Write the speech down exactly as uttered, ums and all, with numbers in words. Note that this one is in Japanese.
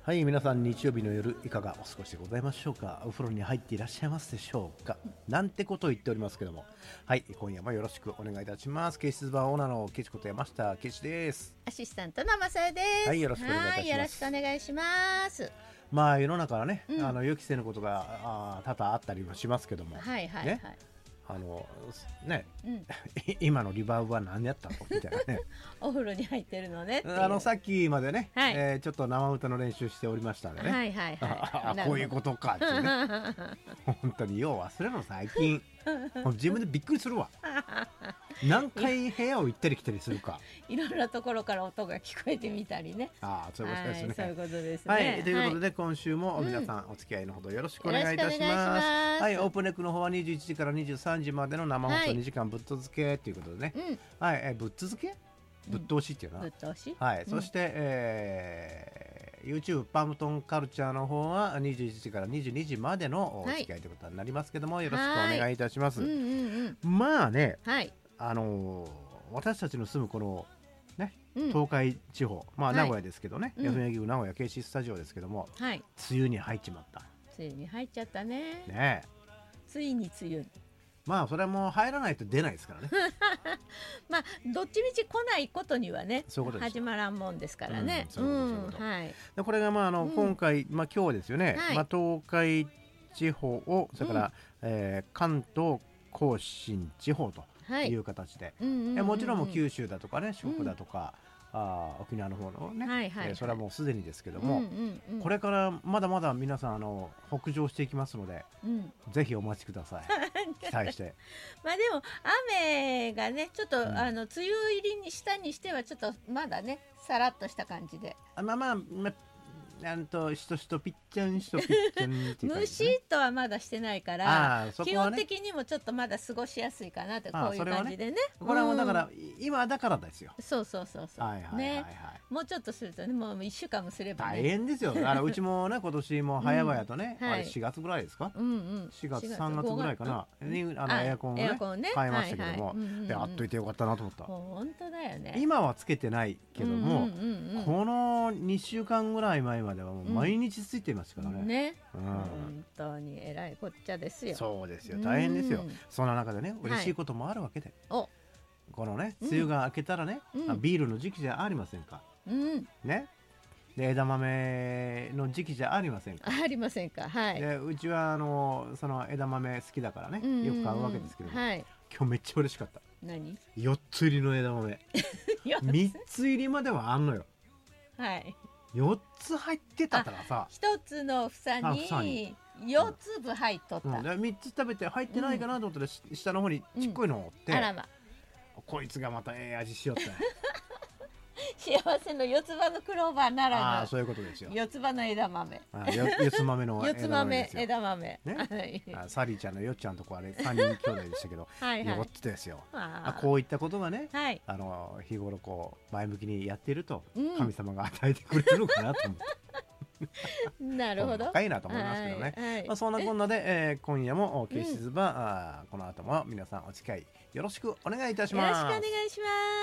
はい、皆さん日曜日の夜いかがお過ごしでございましょうか。お風呂に入っていらっしゃいますでしょうか。なんてことを言っておりますけども、はい、今夜もよろしくお願いいたします。ケイシズバーオーナーのケイチこと山下ケイチです。 アシスタントのまさよです。 はい、よろしくお願いいたします。 はい、よろしくお願いします。 まあ世の中はね、 うん、 あの予期せぬことがあ多々あったりもしますけども、 はいはいはい、 ね、あのね、 うん、 今のリバウブは何やったのみたいなねお風呂に入ってるのねっていう。 あのさっきまでね、 はい、 えー、ちょっと生歌の練習しておりましたんでね、 はいはいはい、 こういうことかってね本当によう忘れるの最近自分でびっくりするわ何回部屋を行ったり来たりするかいろんなところから音が聞こえてみたりね。 ああ、そういうことですね、はい、 そういうことですね。 はい、ということで、はい、今週も皆さんお付き合いのほどよろしくお願いいたします。はい、オープンネックの方はにじゅういちじからにじゅうさんじまでの生放送にじかんぶっ続けということでね、はい、はい、えぶっ続けぶっ通しっていうのは、 うん、ぶっ通し、 はい、うん、そして、えー、YouTube パムトンカルチャーの方はにじゅういちじからにじゅうにじまでのお付き合いということになりますけども、はい、よろしくお願いいたします。うんうんうん、まあね、はい、あのー、私たちの住むこのね、うん、東海地方、まあ名古屋ですけどね、はい、安柳名古屋ケーシースタジオですけども、はい、梅雨に入っちまった。 梅雨に入っちゃったね。 ねえ、 ついに梅雨に。 まあそれはもう入らないと出ないですからねまあどっちみち来ないことにはね、そういうこと始まらんもんですからね。 これがまああの、うん、今回、まあ、今日ですよね、はい、まあ、東海地方をそれから、うん、えー、関東甲信地方という形で、もちろんも九州だとかね、四国だとか、うん、あ沖縄の方のね、はいはいはい、それはもうすでにですけども、うんうんうん、これからまだまだ皆さんあの北上していきますので、うん、ぜひお待ちください期待してまあでも雨がねちょっと、うん、あの梅雨入りにしたにしてはちょっとまだねさらっとした感じで、 あまあまあ、まあなんとしとしとぴっちゃんしとぴっちゃんっていう感じ、ね、 ムシッとはまだしてないから、ね、基本的にもちょっとまだ過ごしやすいかなってこういう感じでね。 これはもうだから、うん、今だからですよ。 そうそうそうそう、 はいはいはいはい、 ね、もうちょっとするとねもういっしゅうかんもすれば、ね、 大変ですよ。あのうちもね今年も早々とね、うん、はい、あれしがつぐらいですか、うんうん、しがつさんがつぐらいかなにあのエアコンを ね, ね買いましたけども、はいはい、うんうんうん、やっといてよかったなと思った。 本当だよね。 今はつけてないけども、うんうんうん、このにしゅうかんぐらい前まではもう毎日ついてますからね、うん、 ね、うん、本当にえらいこっちゃですよ。 そうですよ、大変ですよ。そんな中でね嬉しいこともあるわけで、はい、このね梅雨が明けたらね、うん、ビールの時期じゃありませんか、うん、ね、で枝豆の時期じゃありませんか。 ありませんか、はい、 でうちはあのその枝豆好きだからね、うんうんうん、よく買うわけですけども、はい、今日めっちゃ嬉しかった。 何？ よっつ入りの枝豆みっつ入りまではあんのよ。 はい、 よっつ入ってたからさ、 ひとつの房によっつぶ入っとった、 うんうん、みっつ食べて入ってないかなと思ったら、うん、下の方にちっこいのを折って、うん、あらま、こいつがまたええ味しよったね幸せの四つ葉のクローバーならぬ、 ああそういうことですよ。 四つ葉の枝豆、 あよ四つ豆の枝豆ですよ。枝豆、 ね、あサリーちゃんのよっちゃんとこあれさんにん兄弟でしたけどはい、はい、よっつですよ。あこういったことがね、はい、あの日頃こう前向きにやっていると、うん、神様が与えてくれるのかなと思ってなるほど、 深いなと思いますけどね、はいはい、まあ、そんなこんなで、えー、今夜もケイシズバー、うん、この後も皆さんお付き合いよろしくお願いいたします。 よろしくお願いします。